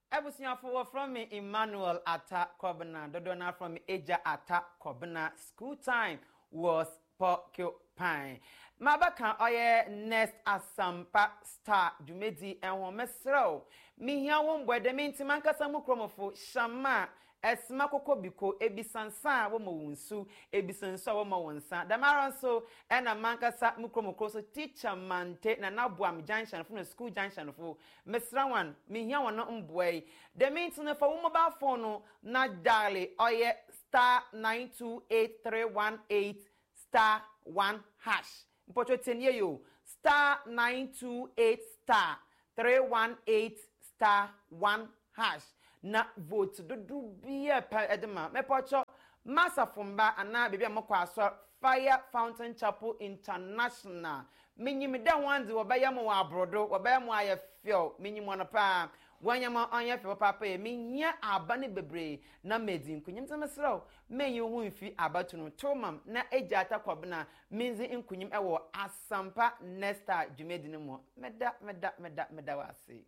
Ebusiafo from me Emmanuel Atta Kobna, Dodona from me Eja Atta Kobna. School time was porcupine. Mabaka oye next asampa star Jumedi and Womesro. Me here won boy the minti mankasa mukromofo shama. Esmakoko biko ebisansa womo wunsu ebisansa womo wonsa damaran so ena mankasa mukromokro so teacher mante na nabuam junction from the school junction fo mesrawan me hia wono mboy the means no for mobile phone no na dale oye star 928318 star 1 hash mpocho tenye yo star 928 star 318 star 1 hash na vote do biya pa edema me pocho massa fumba ana bibia mokwaso Fire Fountain Chapel International minyim da wanzi wobaya mo abrodo wobaya mo ayefio minyim ona pa wanyama anyefio papa e minya abane bebre na medin kunyim temesro menyi hu mfi abatuno tomam na eja atakwabna minzi nkunyim ewo asampa nesta jumedin mo meda wase.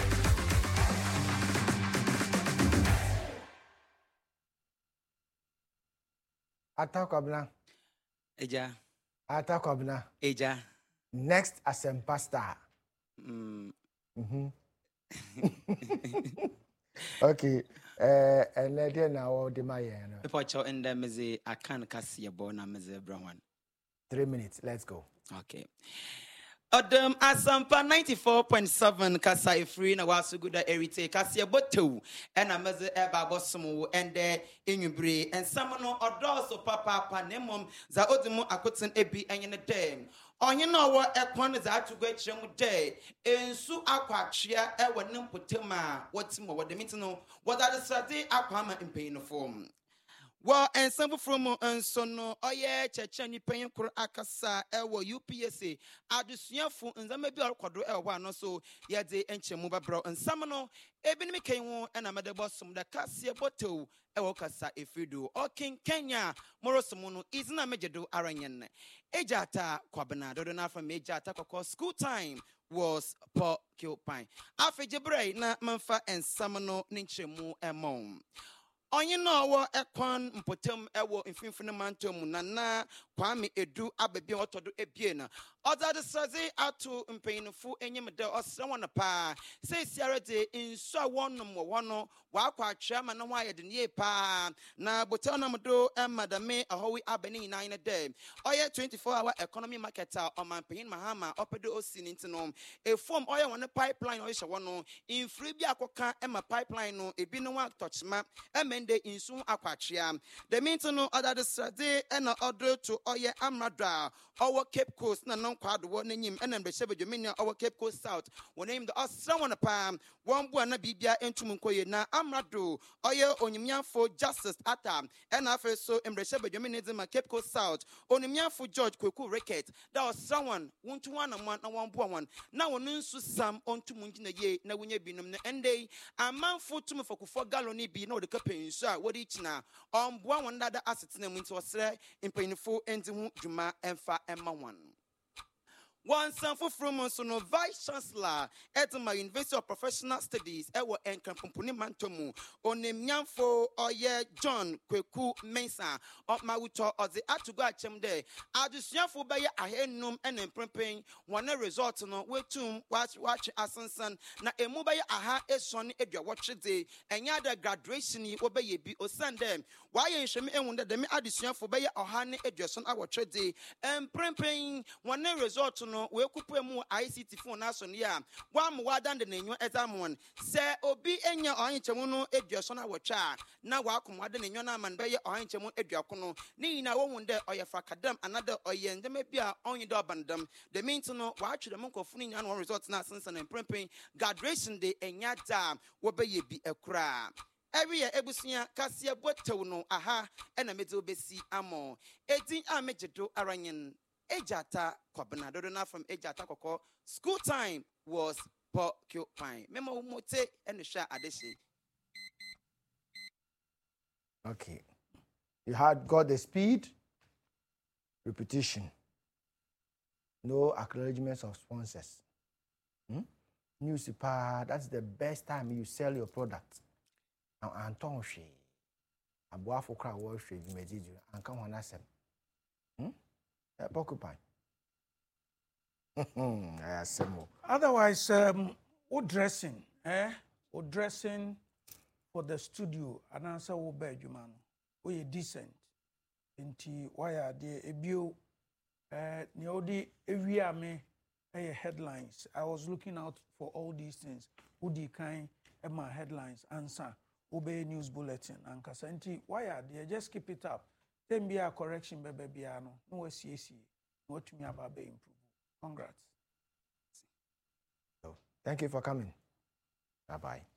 Atakwabna. Eja. Atakwabna. Eja. Next Asempa star. Okay. And then now the my People in the meze akan kasi bona meze brown. 3 minutes. Let's go. Okay. Adam Asampa 94.7 Kasa free na wasu guda erite Kasia boto and a meze eba bosumu and inyubre and samano odoso papa nemom za odimu akoten ebi enye dem onye na wo ekwan za atugo echiremu de ensu akwatwea ewo nempotema wotimo wodemiti wodade sade akwama mpeyino form. Well, and some from Sono, oh yeah, Chechani paying for Akasa, Ewa, UPSA, Adusiafu, and then maybe I'll quadro one so, yeah, they enter Muba bro, and Samano, Eben came and a mother boss from the Cassia Boto, Ewokasa, if you do, or King Kenya, Morosomono, isn't a major do Aranyan. Ejata, Quabana, Dodona from Ejata, school time was porcupine. After Jebre, na Manfa and Samano, Ninchemu, and Mom. Onye no wo ekwan mpotem ewo mfimfini mantom nana kwame edu ababi otodo ebie na odade saze atu mpanyinfo enyemde osrawona pa sei siarade inso wonnom wono wakwa atwema na ho ayede ne pa na botel na mdo madame ahowi abani nine day oye 24-hour economy marketer omanpanyin mahama opedo osini ntinom efom oye wona pipeline oye wono infri bi akoka ema pipeline no ebi no wa touchma emende insu akwatwea the meantime no other sade na order to oye amrada our Cape Coast na non kwado won nyim enam de shebe dominion our Cape Coast South won name the osrawon pa won bu na bibia entum nkoye na amrado oye onyimyafo justice ata na afa so emre shebe dominion de Cape Coast South onyimyafo George Kweku Ricket that osrawon wontu wan na won bu wan na won nsu sam ontum ngina ye na wonya binum na ende amanfo tum fokufo galoni bi na odeka pensu a wodi china omboa won dada asset na mu nti osre impanyinfo enti hu dwuma emfa emma wan. One sample from Sono Vice Chancellor at my University of Professional Studies, Ewa and Kampuni Mantomu, on the Myanfo Oye John Kweku Mensa, of Mauto or the Atuga Chemde. I just Yanfo by a henum and imprinting one result no way to watch Asansan, na a mobile aha a son if you watch day, and yada graduation obey be or send them. Why you should me and wonder the addition for by a honey if your son our trade and primping one result no we kupe mu ICT phone nason ya wa mo wadan de nenyo exam se obi enya ohinchemu no eduaso na wotwa na wa akom wadan nenyo na man be ye ohinchemu eduako no ni na wo hunde oye fakadam another oye ndem bia onyi do bandam the means no wa atwere mu nkofuni nya no result na sense na premping graduation day enya da wo be ye bi ekura. Every year, Ebusia, Cassia Boto no aha, and a middle besi amo. 18 amejedo aranyan. Ejata Kwabana Dodona from Ejata Koko. School time was porcupine. Memo mote and the sha adeshi. Okay. You had got the speed, repetition. No acknowledgements of sponsors. news pa, that's the best time you sell your product. Now Anton she aboafo kra wo hwe dwumadiju anka ho na sem. Porcupine. Otherwise, what dressing, What dressing for the studio, and answer wo bedroom, we decent. Inti why the ebio, neodi area me headlines. I was looking out for all these things. Udi kind my headlines answer. Obey news bulletin and kasenti why they just keep it up. Then be a correction baby no CAC. What me about be improve. Congrats. Thank you for coming. Bye bye.